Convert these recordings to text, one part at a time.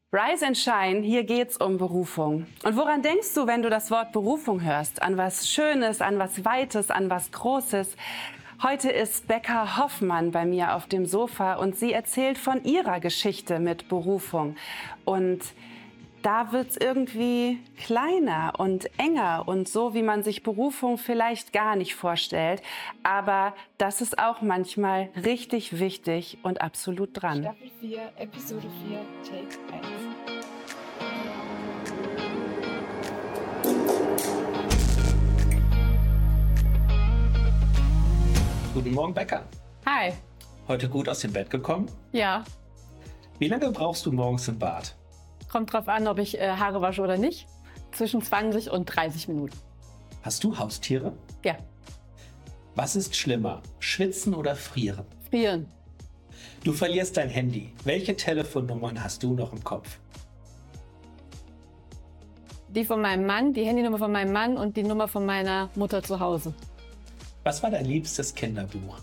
Rise and Shine, hier geht's um Berufung. Und woran denkst du, wenn du das Wort Berufung hörst? An was Schönes, an was Weites, an was Großes? Heute ist Becca Hoffmann bei mir auf dem Sofa und sie erzählt von ihrer Geschichte mit Berufung. Und da wird's irgendwie kleiner und enger und so, wie man sich Berufung vielleicht gar nicht vorstellt. Aber das ist auch manchmal richtig wichtig und absolut dran. Staffel 4, Episode 4, Take 1. Guten Morgen, Becca. Hi. Heute gut aus dem Bett gekommen? Ja, Wie lange brauchst du morgens im Bad? kommt drauf an, ob ich Haare wasche oder nicht. Zwischen 20 und 30 Minuten. Hast du Haustiere? Ja, Was ist schlimmer, schwitzen oder frieren? frieren. Du verlierst dein Handy. Welche Telefonnummern hast du noch im Kopf? Die von meinem Mann, die Handynummer von meinem Mann und die Nummer von meiner Mutter zu Hause. Was war dein liebstes Kinderbuch?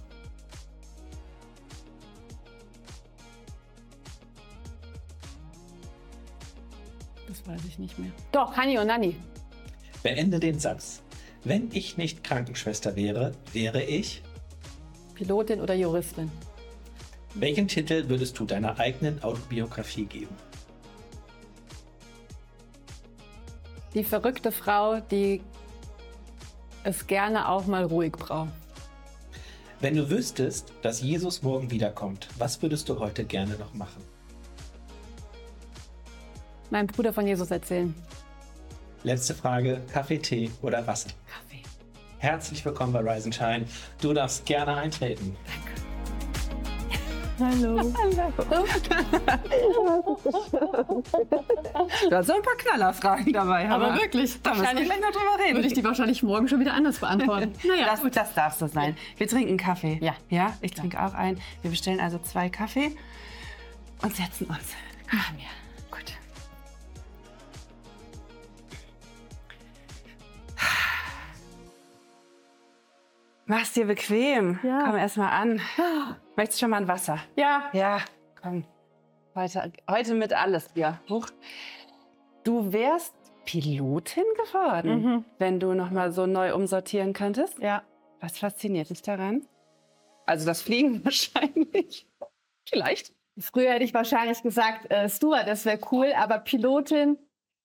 Das weiß ich nicht mehr. Doch, Hani und Nanni. Beende den Satz. Wenn ich nicht Krankenschwester wäre, wäre ich... Pilotin oder Juristin. Welchen Titel würdest du deiner eigenen Autobiografie geben? Die verrückte Frau, die es gerne auch mal ruhig braucht. Wenn du wüsstest, dass Jesus morgen wiederkommt, was würdest du heute gerne noch machen? Meinem Bruder von Jesus erzählen. Letzte Frage, Kaffee, Tee oder Wasser? Kaffee. Herzlich willkommen bei Rise and Shine. Du darfst gerne eintreten. Hallo. Du hast so ein paar Knallerfragen dabei. Aber wirklich, Da müssen wir gleich noch drüber reden. würde ich die wahrscheinlich morgen schon wieder anders beantworten. Naja, Das darf so sein. Wir trinken Kaffee. Ja. Ja, ich trinke auch einen. Wir bestellen also 2 Kaffee und setzen uns. machen wir. Gut. Mach's dir bequem. Ja. Komm erst mal an. Möchtest du schon mal ein Wasser? Ja, Ja, komm. Heute mit alles hier. Huch. Du wärst Pilotin geworden, wenn du noch mal so neu umsortieren könntest. ja. Was fasziniert dich daran? Also das Fliegen wahrscheinlich. Vielleicht. Früher hätte ich wahrscheinlich gesagt, Steward, das wäre cool, aber Pilotin,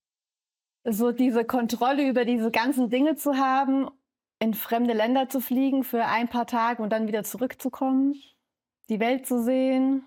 so diese Kontrolle über diese ganzen Dinge zu haben, in fremde Länder zu fliegen für ein paar Tage und dann wieder zurückzukommen, die Welt zu sehen,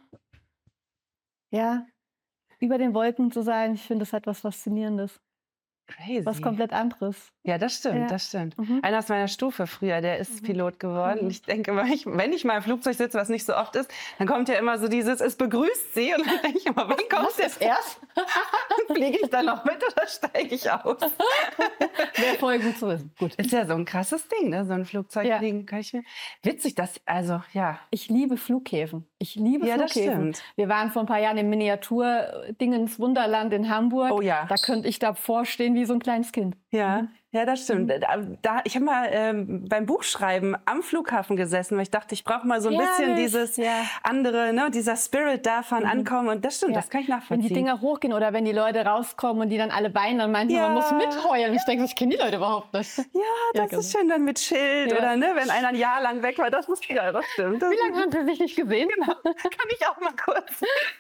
ja, über den Wolken zu sein, ich finde, das hat was Faszinierendes, Crazy. was komplett anderes. Ja, das stimmt, Ja. das stimmt. Mhm. Einer aus meiner Stufe früher, der ist Pilot geworden. Und ich denke immer, wenn ich mal im Flugzeug sitze, was nicht so oft ist, dann kommt ja immer so dieses, es begrüßt sie. Und dann denke ich immer, wann kommt das erst? Fliege ich dann noch mit oder steige ich aus? Wäre voll gut zu wissen. Gut. Ist ja so ein krasses Ding, ne? So ein Flugzeug Ja. fliegen. Kann ich mir... Witzig, das, also, ja. Ich liebe Flughäfen. Ich liebe Ja, das Flughäfen. stimmt. Wir waren vor ein paar Jahren im Miniatur-Dingens Wunderland in Hamburg. Oh ja. Da könnte ich davor stehen wie so ein kleines Kind. Ja, ja, das stimmt. Ich habe mal beim Buchschreiben am Flughafen gesessen, weil ich dachte, ich brauche mal so ein bisschen Herrlich, dieses ja. andere, ne, dieser Spirit davon ankommen. Und das stimmt, Ja. das kann ich Wenn nachvollziehen. die Dinger hochgehen oder wenn die Leute rauskommen und die dann alle weinen, dann meinen die, Ja. man muss mitheulen. Ich denke, ich kenne die Leute überhaupt nicht. Ja, das genau. ist schön dann mit Schild Ja. oder ne, wenn einer ein Jahr lang weg war, das muss ja, das stimmt. Das Wie lange haben sie sich nicht gesehen? kann ich auch mal kurz.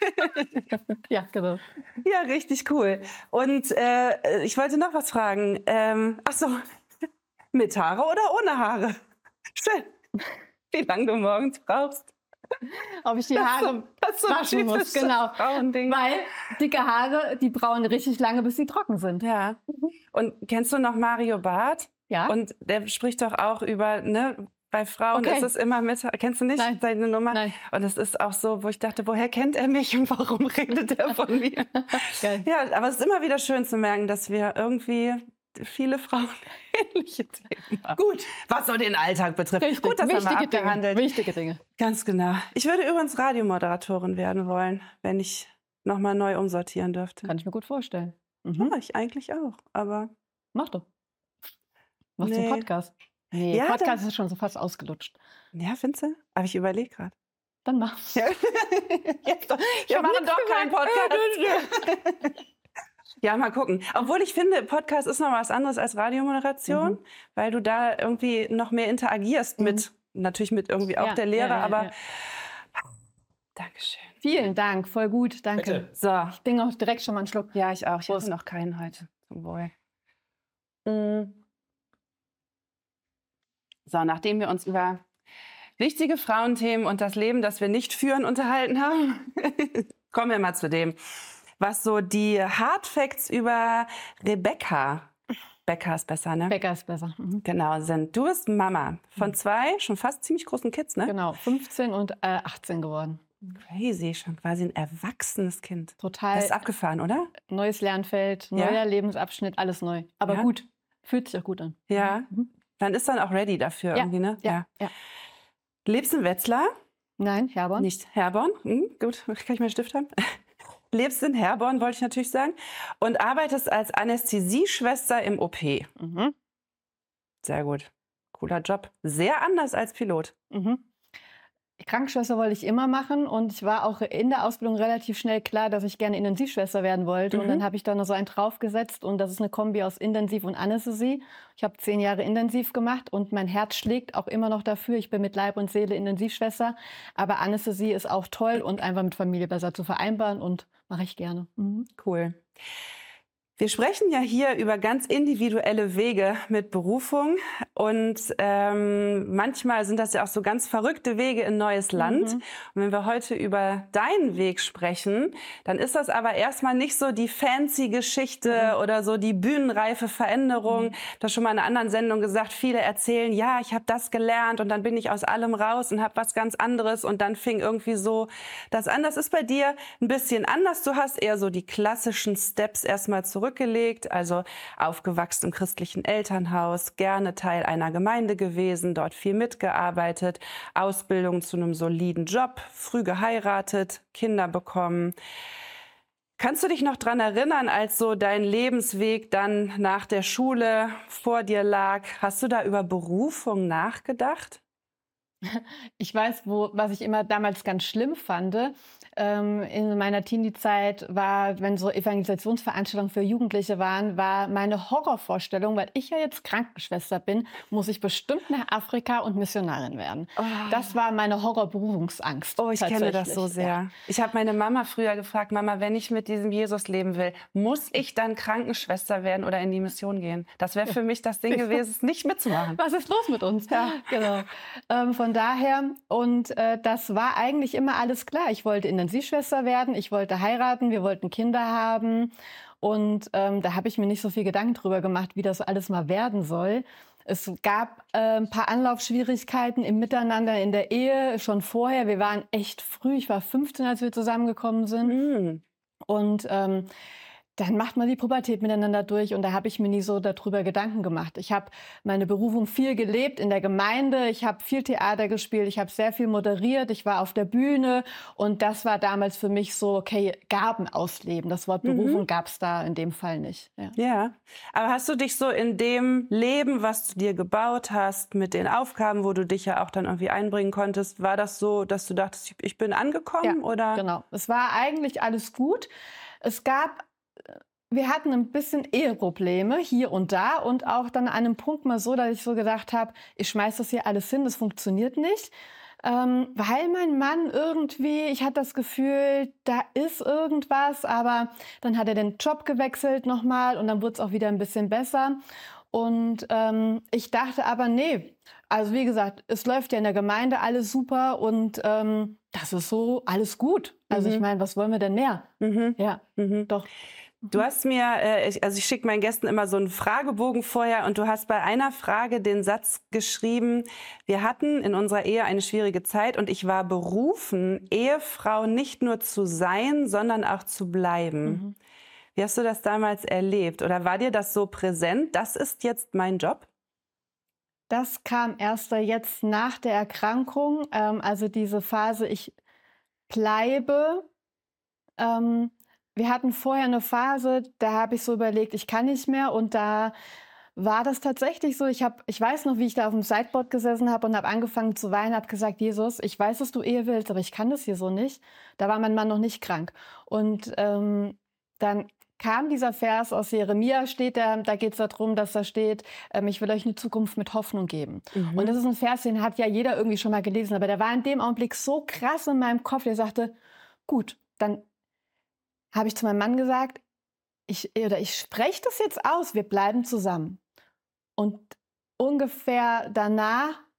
Ja, genau. Ja, richtig cool. Und ich wollte noch was fragen. Ach so, mit Haare oder ohne Haare? Schön. Wie lange du morgens brauchst. Ob ich die Haare Das ist so ein waschen muss, typisches genau. Frauending. Weil dicke Haare, die brauchen richtig lange, bis sie trocken sind. Ja. Und kennst du noch Mario Barth? Ja? Und der spricht doch auch über, ne, bei Frauen Okay. ist es immer mit, kennst du nicht Nein. seine Nummer? Nein. Und es ist auch so, wo ich dachte, woher kennt er mich und warum redet er von mir? Geil. Ja, aber es ist immer wieder schön zu merken, dass wir irgendwie viele Frauen ähnliche Themen haben. Gut, was so den Alltag betrifft. Richtig. Gut, das haben wir Wichtige Dinge. abgehandelt. Wichtige Dinge. Ganz genau. Ich würde übrigens Radiomoderatorin werden wollen, wenn ich nochmal neu umsortieren dürfte. Kann ich mir gut vorstellen. Ja, ich eigentlich auch, aber Mach doch. Machst du Nee. einen Podcast? Nee, Ja, Podcast ist schon so fast ausgelutscht. ja, findest du? Aber ich überlege gerade. dann mach's. Ja. Wir machen doch keinen Podcast. Ja, mal gucken. Obwohl ich finde, Podcast ist noch was anderes als Radiomoderation, weil du da irgendwie noch mehr interagierst natürlich mit irgendwie auch der Lehrer, aber Dankeschön. Vielen Dank, voll gut, danke. Bitte. So, Ich bin auch direkt schon mal einen Schluck. ja, ich auch. Ich Prost. hatte noch keinen heute. Zum Wohl. So, nachdem wir uns über wichtige Frauenthemen und das Leben, das wir nicht führen, unterhalten haben, kommen wir mal zu dem, was so die Hard Facts über Rebecca ist besser, ne? Bäcker ist besser. Genau, sind. Du bist Mama von 2 schon fast ziemlich großen Kids, ne? Genau, 15 und 18 geworden. Crazy, schon quasi ein erwachsenes Kind. Total Das ist abgefahren, oder? neues Lernfeld, Ja? neuer Lebensabschnitt, alles neu. Aber Ja? gut, fühlt sich auch gut an. Ja. Dann ist dann auch ready dafür Ja, irgendwie, ne? ja. Lebst in Wetzlar, Nein, Herborn? nicht Herborn. Gut, kann ich meinen Stift haben? Lebst in Herborn, wollte ich natürlich sagen. Und arbeitest als Anästhesieschwester im OP. Mhm. Sehr gut. Cooler Job. Sehr anders als Pilot. Mhm. Krankenschwester wollte ich immer machen und ich war auch in der Ausbildung relativ schnell klar, dass ich gerne Intensivschwester werden wollte. Und dann habe ich da noch so einen draufgesetzt und das ist eine Kombi aus Intensiv und Anästhesie. Ich habe 10 Jahre Intensiv gemacht und mein Herz schlägt auch immer noch dafür. Ich bin mit Leib und Seele Intensivschwester, aber Anästhesie ist auch toll und einfach mit Familie besser zu vereinbaren und mache ich gerne. Cool. Wir sprechen ja hier über ganz individuelle Wege mit Berufung und manchmal sind das ja auch so ganz verrückte Wege in neues Land. Und wenn wir heute über deinen Weg sprechen, dann ist das aber erstmal nicht so die fancy Geschichte oder so die bühnenreife Veränderung. Das schon mal in einer anderen Sendung gesagt, viele erzählen, ja, ich habe das gelernt und dann bin ich aus allem raus und habe was ganz anderes und dann fing irgendwie so das an. Das ist bei dir ein bisschen anders. Du hast eher so die klassischen Steps erstmal zurückgelegt, also aufgewachsen im christlichen Elternhaus, gerne Teil einer Gemeinde gewesen, dort viel mitgearbeitet, Ausbildung zu einem soliden Job, früh geheiratet, Kinder bekommen. Kannst du dich noch daran erinnern, als so dein Lebensweg dann nach der Schule vor dir lag? Hast du da über Berufung nachgedacht? Ich weiß, was ich immer damals ganz schlimm fand. In meiner Teenie-Zeit war, wenn so Evangelisationsveranstaltungen für Jugendliche waren, war meine Horrorvorstellung, weil ich ja jetzt Krankenschwester bin, muss ich bestimmt nach Afrika und Missionarin werden. Das war meine Horrorberufungsangst. Oh, ich kenne das so tatsächlich. sehr. Ja. Ich habe meine Mama früher gefragt, Mama, wenn ich mit diesem Jesus leben will, muss ich dann Krankenschwester werden oder in die Mission gehen? Das wäre für mich das Ding gewesen, es nicht mitzumachen. Was ist los mit uns? Ja. Genau. Von daher, und das war eigentlich immer alles klar. Ich wollte Intensivschwester werden, ich wollte heiraten, wir wollten Kinder haben. Und da habe ich mir nicht so viel Gedanken drüber gemacht, wie das alles mal werden soll. Es gab ein paar Anlaufschwierigkeiten im Miteinander in der Ehe schon vorher. Wir waren echt früh. Ich war 15, als wir zusammengekommen sind. Und dann macht man die Pubertät miteinander durch und da habe ich mir nie so darüber Gedanken gemacht. Ich habe meine Berufung viel gelebt in der Gemeinde, ich habe viel Theater gespielt, ich habe sehr viel moderiert, ich war auf der Bühne und das war damals für mich so, okay, Gaben ausleben. Das Wort Berufung gab es da in dem Fall nicht. Ja, aber hast du dich so in dem Leben, was du dir gebaut hast, mit den Aufgaben, wo du dich ja auch dann irgendwie einbringen konntest, war das so, dass du dachtest, ich bin angekommen? Oder? Genau. Es war eigentlich alles gut. Wir hatten ein bisschen Eheprobleme hier und da und auch dann an einem Punkt mal so, dass ich so gedacht habe, ich schmeiß das hier alles hin, das funktioniert nicht. Weil mein Mann irgendwie, ich hatte das Gefühl, da ist irgendwas, aber dann hat er den Job gewechselt nochmal und dann wurde es auch wieder ein bisschen besser. Und ich dachte aber, nee, also wie gesagt, es läuft ja in der Gemeinde alles super und das ist so alles gut. Also ich meine, was wollen wir denn mehr? Ja, doch. Du hast mir, ich schicke meinen Gästen immer so einen Fragebogen vorher und du hast bei einer Frage den Satz geschrieben, wir hatten in unserer Ehe eine schwierige Zeit und ich war berufen, Ehefrau nicht nur zu sein, sondern auch zu bleiben. Wie hast du das damals erlebt? Oder war dir das so präsent, das ist jetzt mein Job? Das kam erst jetzt nach der Erkrankung, also diese Phase, ich bleibe. Wir hatten vorher eine Phase, da habe ich so überlegt, ich kann nicht mehr und da war das tatsächlich so. Ich weiß noch, wie ich da auf dem Sideboard gesessen habe und habe angefangen zu weinen, habe gesagt, Jesus, ich weiß, dass du Ehe willst, aber ich kann das hier so nicht. Da war mein Mann noch nicht krank. Und dann kam dieser Vers aus Jeremia, da geht es darum, dass da steht, ich will euch eine Zukunft mit Hoffnung geben. Und das ist ein Vers, den hat ja jeder irgendwie schon mal gelesen, aber der war in dem Augenblick so krass in meinem Kopf, der sagte, gut, dann habe ich zu meinem Mann gesagt, ich spreche das jetzt aus, wir bleiben zusammen. Und ungefähr danach